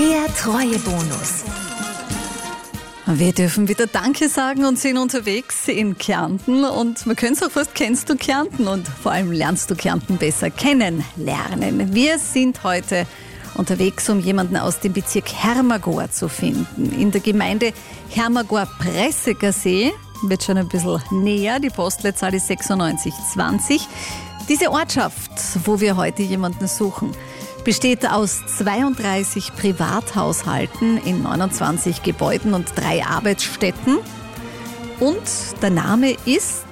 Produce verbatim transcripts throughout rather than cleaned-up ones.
Der Treuebonus. Wir dürfen wieder Danke sagen und sind unterwegs in Kärnten. Und man könnte es auch fast, kennst du Kärnten? Und vor allem lernst du Kärnten besser kennenlernen. Wir sind heute unterwegs, um jemanden aus dem Bezirk Hermagor zu finden. In der Gemeinde Hermagor-Pressigersee, wird schon ein bisschen näher, die Postleitzahl ist sechsundneunzig zwanzig. Diese Ortschaft, wo wir heute jemanden suchen, besteht aus zweiunddreißig Privathaushalten in neunundzwanzig Gebäuden und drei Arbeitsstätten. Und der Name ist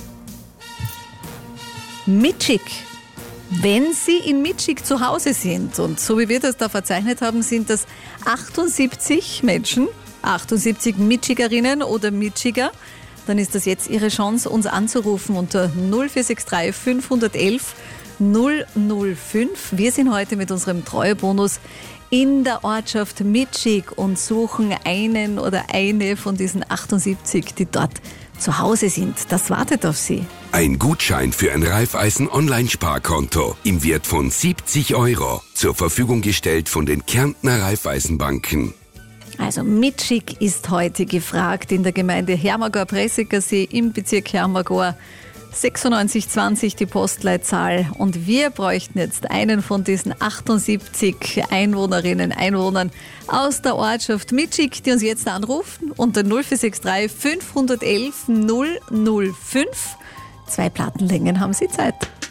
Mitschig. Wenn Sie in Mitschig zu Hause sind, und so wie wir das da verzeichnet haben, sind das achtundsiebzig Menschen, achtundsiebzig Mitschigerinnen oder Mitschiger, dann ist das jetzt Ihre Chance, uns anzurufen unter null vier sechs drei fünf eins eins null null fünf. Wir sind heute mit unserem Treuebonus in der Ortschaft Mitschig und suchen einen oder eine von diesen achtundsiebzig, die dort zu Hause sind. Das wartet auf Sie. Ein Gutschein für ein Raiffeisen-Online-Sparkonto im Wert von siebzig Euro. Zur Verfügung gestellt von den Kärntner Raiffeisenbanken. Also Mitschig ist heute gefragt in der Gemeinde Hermagor-Pressigersee im Bezirk Hermagor. sechsundneunzig zwanzig die Postleitzahl, und wir bräuchten jetzt einen von diesen achtundsiebzig Einwohnerinnen, Einwohnern aus der Ortschaft Mitschig, die uns jetzt anrufen unter null vier sechs drei fünf eins eins null null fünf. Zwei Plattenlängen haben Sie Zeit.